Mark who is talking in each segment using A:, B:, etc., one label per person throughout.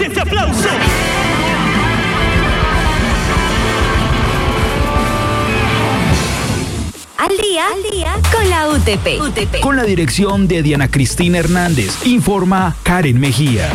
A: fuerte ese aplauso.
B: Al día con la UTP.
C: Con la dirección de Diana Cristina Hernández. Informa Karen Mejía.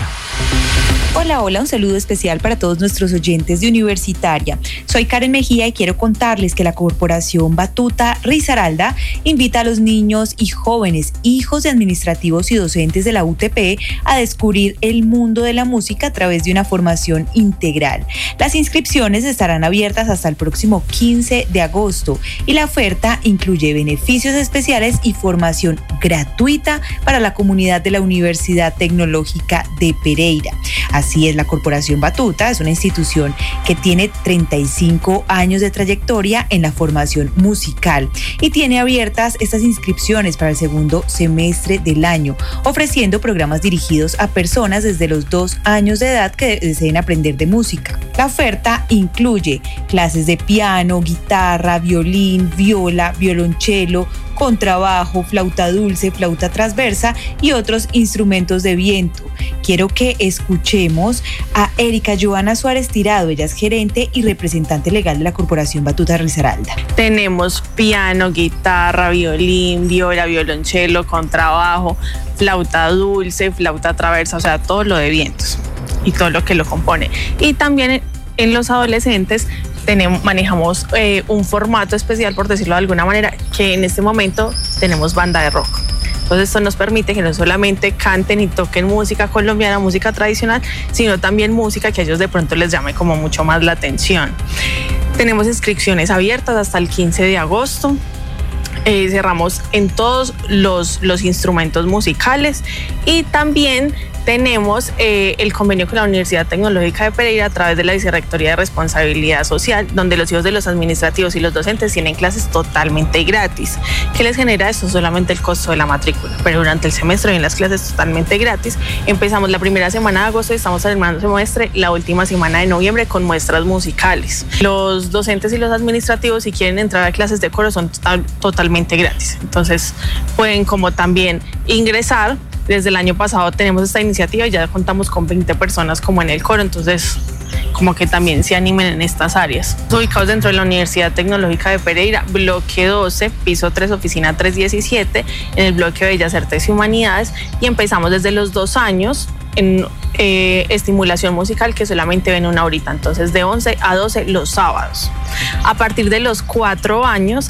D: Hola, un saludo especial para todos nuestros oyentes de Universitaria. Soy Karen Mejía y quiero contarles que la Corporación Batuta Risaralda invita a los niños y jóvenes, hijos de administrativos y docentes de la UTP, a descubrir el mundo de la música a través de una formación integral. Las inscripciones estarán abiertas hasta el próximo 15 de agosto y la oferta incluye beneficios especiales y formación gratuita para la comunidad de la Universidad Tecnológica de Pereira. Así es, la Corporación Batuta es una institución que tiene 35 años de trayectoria en la formación musical y tiene abiertas estas inscripciones para el segundo semestre del año, ofreciendo programas dirigidos a personas desde los 2 años de edad que deseen aprender de música. La oferta incluye clases de piano, guitarra, violín, viola, violonchelo, contrabajo, flauta dulce, flauta transversa y otros instrumentos de viento. Quiero que escuchemos a Erika Joana Suárez Tirado. Ella es gerente y representante legal de la Corporación Batuta Risaralda.
E: Tenemos piano, guitarra, violín, viola, violonchelo, contrabajo, flauta dulce, flauta transversa, o sea, todo lo de vientos y todo lo que lo compone. Y también en los adolescentes manejamos un formato especial, por decirlo de alguna manera, que en este momento tenemos banda de rock. Entonces esto nos permite que no solamente canten y toquen música colombiana, música tradicional, sino también música que a ellos de pronto les llame como mucho más la atención. Tenemos inscripciones abiertas hasta el 15 de agosto. Cerramos en todos los instrumentos musicales y también tenemos el convenio con la Universidad Tecnológica de Pereira a través de la Vicerrectoría de Responsabilidad Social, donde los hijos de los administrativos y los docentes tienen clases totalmente gratis. ¿Qué les genera esto? Solamente el costo de la matrícula, pero durante el semestre vienen las clases totalmente gratis. Empezamos la primera semana de agosto y estamos terminando el semestre la última semana de noviembre con muestras musicales. Los docentes y los administrativos, si quieren entrar a clases de coro, son totalmente gratis. Entonces pueden como también ingresar. Desde el año pasado tenemos esta iniciativa y ya contamos con 20 personas como en el coro, entonces como que también se animen en estas áreas. Ubicados dentro de la Universidad Tecnológica de Pereira, bloque 12, piso 3, oficina 317, en el bloque de Bellas Artes y Humanidades, y empezamos desde los 2 años en estimulación musical, que solamente ven 1 horita, entonces de 11 a 12 los sábados. A partir de los 4 años